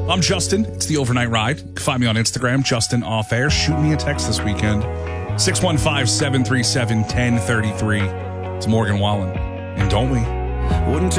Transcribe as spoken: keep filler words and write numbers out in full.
I'm Justin. It's the Overnight Ride. You can find me on Instagram, Justin Off Air. Shoot me a text this weekend. six one five, seven three seven, one zero three three. It's Morgan Wallen. And don't we? Wouldn't